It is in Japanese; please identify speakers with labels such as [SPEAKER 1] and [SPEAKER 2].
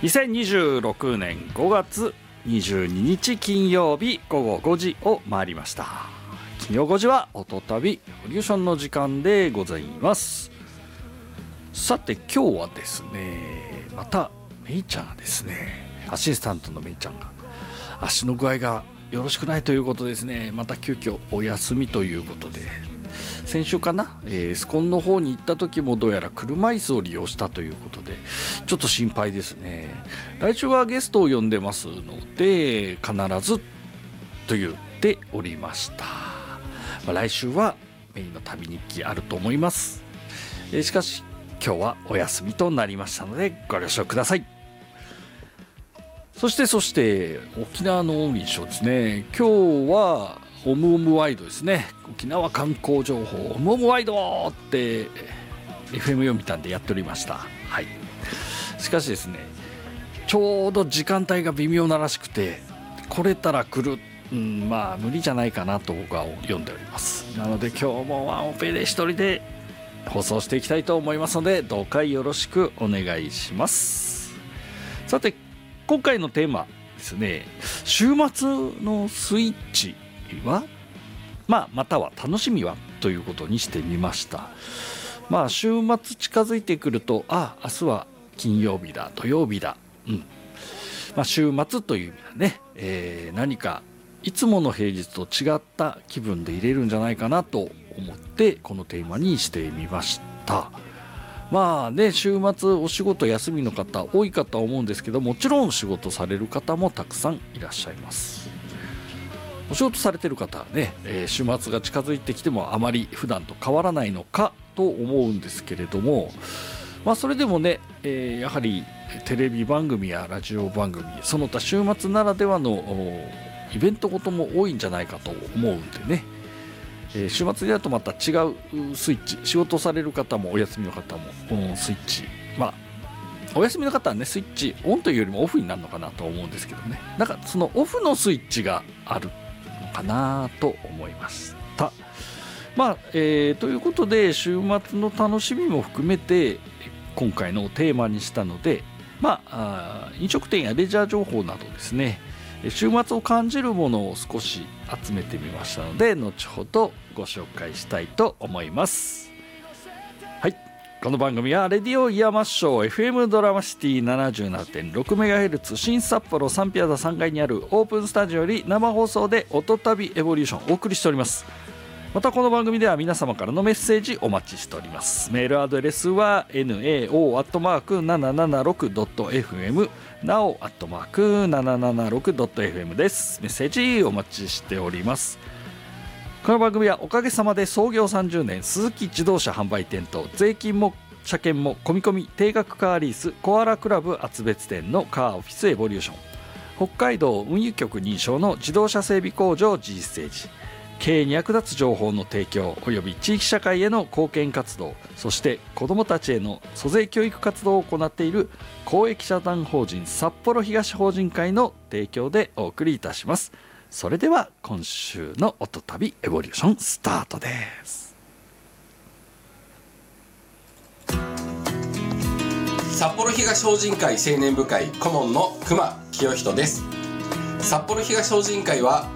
[SPEAKER 1] 2026年5月22日金曜日午後5時を回りました。金曜5時は音旅エボリューションの時間でございます。さて今日はですね、まためいちゃんがですね、アシスタントのめいちゃんが足の具合がよろしくないということですね。また急遽お休みということで、先週かな、スコンの方に行った時もどうやら車椅子を利用したということでちょっと心配ですね。来週はゲストを呼んでますので必ずと言っておりました。来週はメインの旅日記あると思います。しかし今日はお休みとなりましたのでご了承ください。そして沖縄の印象ですね。今日はオムオムワイドですね。沖縄観光情報オムオムワイドって FM 読みたんでやっておりました。はい。しかしですね、ちょうど時間帯が微妙ならしくて来れたら来る、まあ無理じゃないかなと僕は読んでおります。なので今日もワンオペで一人で放送していきたいと思いますのでどうかよろしくお願いします。さて今回のテーマですね、週末のスイッチは、または楽しみはということにしてみました。週末近づいてくると明日は金曜日だ土曜日だ、週末という意味だね、何かいつもの平日と違った気分で入れるんじゃないかなと思ってこのテーマにしてみました。週末お仕事休みの方多いかとは思うんですけど、もちろん仕事される方もたくさんいらっしゃいます。お仕事されてる方はね、週末が近づいてきてもあまり普段と変わらないのかと思うんですけれども、それでもね、やはりテレビ番組やラジオ番組その他週末ならではのイベントごとも多いんじゃないかと思うんでね、週末だとまた違うスイッチ、仕事される方もお休みの方もスイッチ、お休みの方はねスイッチオンというよりもオフになるのかなと思うんですけどね、なんかそのオフのスイッチがあるのかなと思いました。ということで週末の楽しみも含めて今回のテーマにしたので、飲食店やレジャー情報などですね、週末を感じるものを少し集めてみましたので後ほどご紹介したいと思います。はい、この番組はレディオイヤマッショー FM ドラマシティ 77.6MHz 新札幌サンピアザ3階にあるオープンスタジオより生放送で音旅エボリューションお送りしております。またこの番組では皆様からのメッセージお待ちしております。メールアドレスは nao@776.fm nao@776.fm です。メッセージお待ちしております。この番組はおかげさまで創業30年鈴木自動車販売店と税金も車検も込み込み定額カーリースコアラクラブ厚別店のカーオフィスエボリューション、北海道運輸局認証の自動車整備工場 G ステージ、経営に役立つ情報の提供および地域社会への貢献活動、そして子どもたちへの租税教育活動を行っている公益社団法人札幌東法人会の提供でお送りいたします。それでは今週の音旅エボリューションスタートです。
[SPEAKER 2] 札幌東法人会青年部会顧問の熊清人です。札幌東法人会は